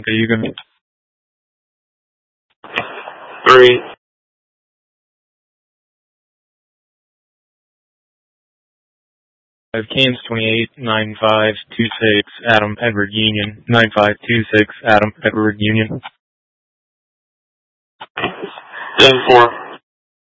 Okay, you can. 3. Cairns 28 9526 Adam Edward Union 9526 Adam Edward Union. 7-4.